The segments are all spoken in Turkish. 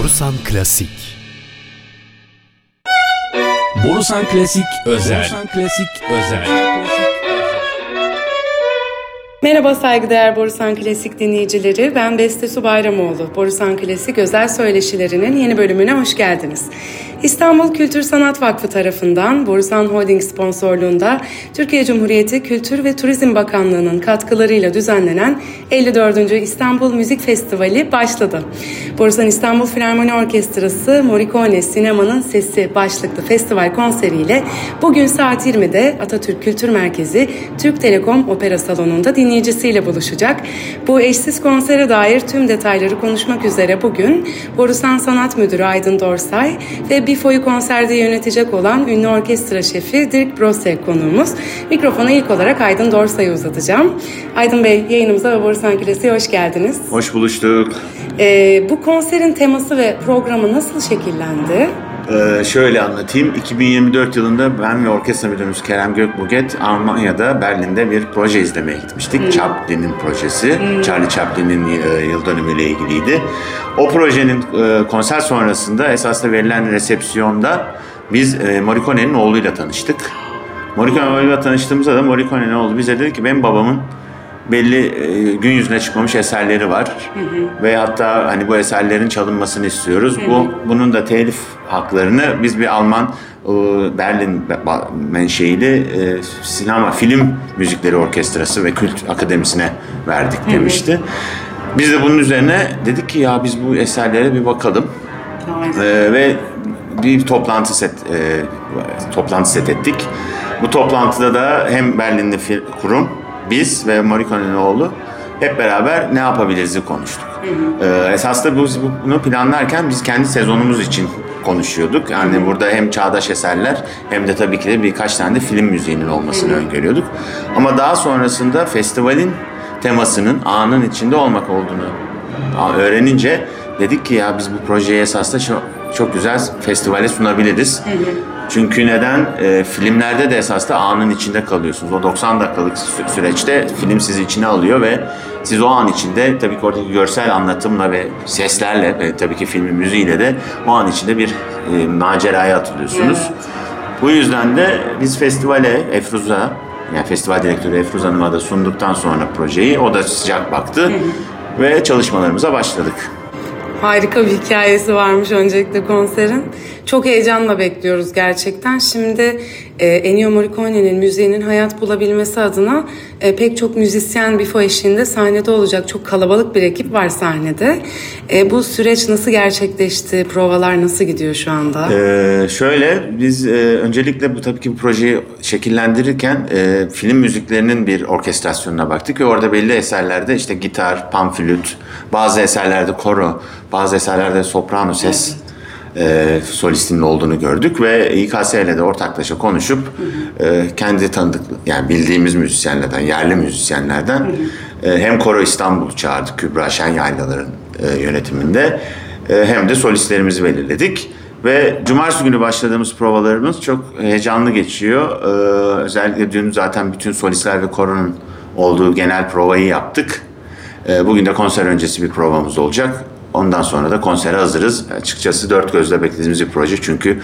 Borusan Klasik. Borusan Klasik Özel. Borusan Klasik Özel. Merhaba saygıdeğer Borusan Klasik dinleyicileri. Ben Beste Su Bayramoğlu. Borusan Klasik özel söyleşilerinin yeni bölümüne hoş geldiniz. İstanbul Kültür Sanat Vakfı tarafından Borusan Holding sponsorluğunda Türkiye Cumhuriyeti Kültür ve Turizm Bakanlığı'nın katkılarıyla düzenlenen 54. İstanbul Müzik Festivali başladı. Borusan İstanbul Filarmoni Orkestrası Morricone Sinema'nın Sesi başlıklı festival konseriyle bugün saat 20'de Atatürk Kültür Merkezi Türk Telekom Opera Salonu'nda dinleyicisiyle buluşacak. Bu eşsiz konsere dair tüm detayları konuşmak üzere bugün Borusan Sanat Müdürü Aydın Dorsay ve BİFO'yu konserde yönetecek olan ünlü orkestra şefi Dirk Brose konuğumuz. Mikrofonu ilk olarak Aydın Dorsay'a uzatacağım. Aydın Bey, yayınımıza ve Borusan Klasik'e hoş geldiniz. Hoş buluştuk. Bu konserin teması ve programı nasıl şekillendi? Şöyle anlatayım. 2024 yılında ben ve orkestra müdürümüz Kerem Gökbuket Almanya'da Berlin'de bir proje izlemeye gitmiştik. Chaplin'in projesi. Charlie Chaplin'in yıl dönümüyle ilgiliydi. O projenin konser sonrasında esasında verilen resepsiyonda biz Morricone'nin oğluyla tanıştık. Morricone'nin oğluyla tanıştığımızda da Morricone'nin oğlu bize dedi ki benim babamın belli gün yüzüne çıkmamış eserleri var. Ve hatta hani bu eserlerin çalınmasını istiyoruz. Bunun da telif haklarını biz bir Alman Berlin menşeili sinema film müzikleri orkestrası ve kült akademisine verdik demişti. Biz de bunun üzerine dedik ki ya biz bu eserlere bir bakalım. Ve bir toplantı set ettik. Bu toplantıda da hem Berlin'de kurum, biz ve Morricone'nin oğlu hep beraber ne yapabiliriz'i konuştuk. Esasında bunu planlarken biz kendi sezonumuz için konuşuyorduk. Yani burada hem çağdaş eserler hem de tabii ki de birkaç tane de film müziğinin olmasını öngörüyorduk. Ama daha sonrasında festivalin temasının anın içinde olmak olduğunu öğrenince dedik ki ya biz bu projeyi esasında çok güzel festivale sunabiliriz. Çünkü neden? Filmlerde de esasında anın içinde kalıyorsunuz. O 90 dakikalık süreçte film sizi içine alıyor ve siz o an içinde tabii ki oradaki görsel anlatımla ve seslerle ve tabii ki filmin müziğiyle de o an içinde bir maceraya atılıyorsunuz. Bu yüzden de biz festivale yani festival direktörü Efruz Hanım'a da sunduktan sonra projeyi o da sıcak baktı ve çalışmalarımıza başladık. Harika bir hikayesi varmış öncelikle konserin. Çok heyecanla bekliyoruz gerçekten. Şimdi Ennio Morricone'nin müziğinin hayat bulabilmesi adına pek çok müzisyen BİFO eşliğinde sahnede olacak. Çok kalabalık bir ekip var sahnede. Bu süreç nasıl gerçekleşti? Provalar nasıl gidiyor şu anda? Şöyle biz öncelikle tabii ki bu projeyi şekillendirirken film müziklerinin bir orkestrasyonuna baktık ve orada belli eserlerde işte gitar, panflüt, bazı eserlerde koro, bazı eserlerde soprano ses solistinin olduğunu gördük ve İKS ile de ortaklaşa konuşup kendi tanıdık yani bildiğimiz müzisyenlerden, yerli müzisyenlerden hem Koro İstanbul'u çağırdık Kübra Şen Yaylalar'ın yönetiminde hem de solistlerimizi belirledik. Ve cumartesi günü başladığımız provalarımız çok heyecanlı geçiyor. Özellikle dün zaten bütün solistler ve koronun olduğu genel provayı yaptık. Bugün de konser öncesi bir provamız olacak. Ondan sonra da konsere hazırız. Açıkçası dört gözle beklediğimiz bir proje çünkü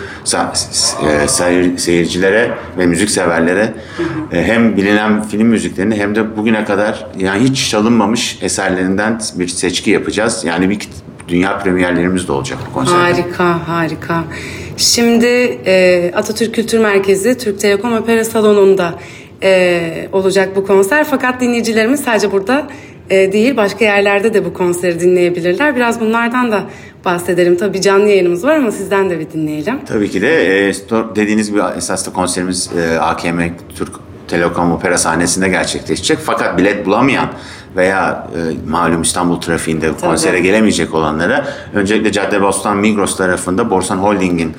seyircilere ve müzik severlere hem bilinen film müziklerini hem de bugüne kadar yani hiç çalınmamış eserlerinden bir seçki yapacağız. Yani bir dünya premierlerimiz de olacak bu konserde. Harika. Şimdi Atatürk Kültür Merkezi Türk Telekom Opera Salonu'nda olacak bu konser. Fakat dinleyicilerimiz sadece burada değil, başka yerlerde de bu konseri dinleyebilirler. Biraz bunlardan da bahsedelim. Tabii canlı yayınımız var ama sizden de bir dinleyelim. Tabii ki de dediğiniz gibi esaslı konserimiz AKM Türk Telekom Opera sahnesinde gerçekleşecek. Fakat bilet bulamayan veya malum İstanbul trafiğinde konsere gelemeyecek olanlara öncelikle Caddebostan Migros tarafında Borusan Holding'in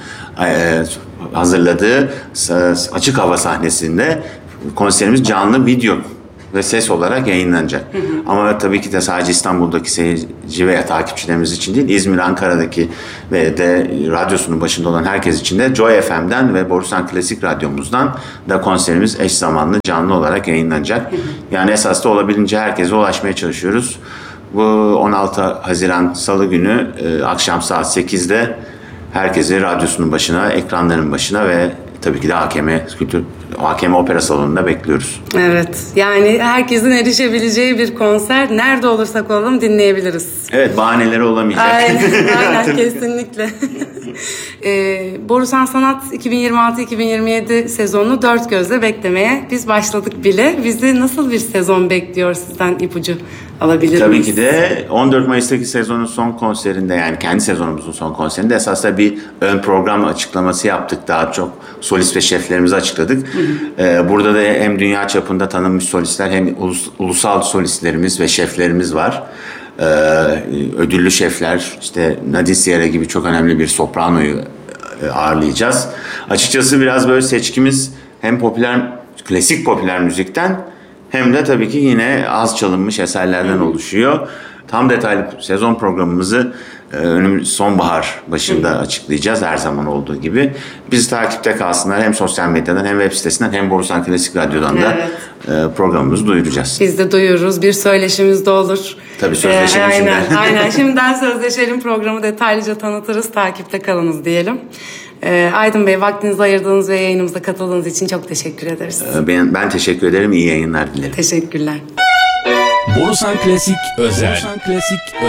hazırladığı açık hava sahnesinde konserimiz canlı video ve ses olarak yayınlanacak. Ama tabii ki de sadece İstanbul'daki seyirci veya takipçilerimiz için değil, İzmir, Ankara'daki ve de radyosunun başında olan herkes için de Joy FM'den ve Borusan Klasik Radyomuzdan da konserimiz eş zamanlı canlı olarak yayınlanacak. Yani esasında olabildiğince herkese ulaşmaya çalışıyoruz. Bu 16 Haziran Salı günü akşam saat 8'de herkesi radyosunun başına, ekranların başına ve tabii ki de AKM Opera Salonu'nda bekliyoruz. Evet, yani herkesin erişebileceği bir konser. Nerede olursak olalım dinleyebiliriz. Evet, bahaneleri olamayacak. Aynen kesinlikle. Borusan Sanat 2026-2027 sezonunu dört gözle beklemeye biz başladık bile. Bizi nasıl bir sezon bekliyor, sizden ipucu alabilir miyiz? Tabii ki de 14 Mayıs'taki sezonun son konserinde, yani kendi sezonumuzun son konserinde esasında bir ön program açıklaması yaptık. Daha çok solist ve şeflerimizi açıkladık. Burada da hem dünya çapında tanınmış solistler hem ulusal solistlerimiz ve şeflerimiz var. Ödüllü şefler, işte Nadine Sierra gibi çok önemli bir sopranoyu ağırlayacağız. Açıkçası biraz böyle seçkimiz hem klasik popüler müzikten hem de tabii ki yine az çalınmış eserlerden oluşuyor. Tam detaylı sezon programımızı sonbahar başında açıklayacağız, her zaman olduğu gibi. Bizi takipte kalsınlar, hem sosyal medyadan hem web sitesinden hem Borusan Klasik Radyo'dan da programımızı duyuracağız. Biz de duyururuz, bir söyleşimiz de olur. Tabii, sözleşelim şimdiden. Aynen, şimdiden sözleşelim, programı detaylıca tanıtırız, takipte kalınız diyelim. Aydın Bey, vaktinizi ayırdığınız ve yayınımıza katıldığınız için çok teşekkür ederiz. Ben teşekkür ederim, iyi yayınlar dilerim. Teşekkürler. Borusan Klasik Özel.